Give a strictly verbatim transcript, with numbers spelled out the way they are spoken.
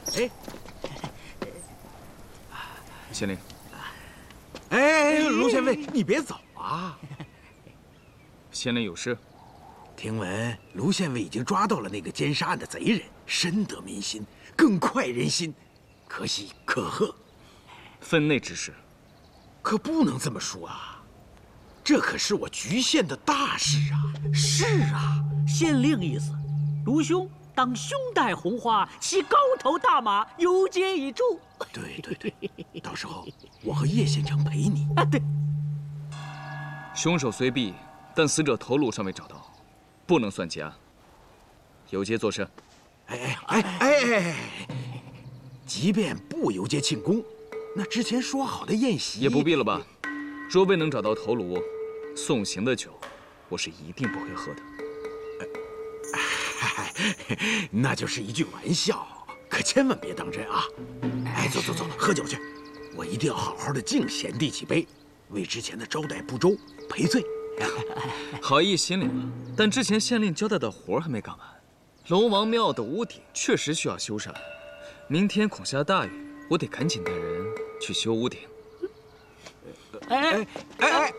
哎， 县令。 哎，卢县尉，你别走啊！ 县令有事。 听闻卢县尉已经抓到了那个奸杀案的贼人，深得民心，更快人心，可喜可贺。 分内之事， 可不能这么说啊！这可是我局县的大事啊！ 是啊，县令意思，卢兄当胸戴红花，骑高头大马，游街一出。 对对对，到时候我和叶县城陪你。 啊，对。 凶手虽毙，但死者头颅尚未找到，不能算结案。游街做甚？ 哎哎哎哎哎！即便不游街庆功，那之前说好的宴席也不必了吧？若未能找到头颅，送行的酒，我是一定不会喝的。 那就是一句玩笑，可千万别当真啊！哎，走走走，喝酒去！我一定要好好的敬贤弟几杯，为之前的招待不周赔罪。 好意心领了，但之前县令交代的活还没干完。龙王庙的屋顶确实需要修缮，明天恐下大雨，我得赶紧带人去修屋顶。 哎哎哎哎